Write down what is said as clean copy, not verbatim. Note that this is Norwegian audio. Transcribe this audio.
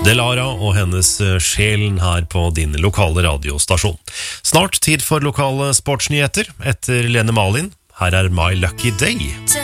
Delara og hennes Sjelen her på din lokale radiostasjon. Snart tid for lokale sportsnyheter etter Lene Malin. Her er My Lucky Day.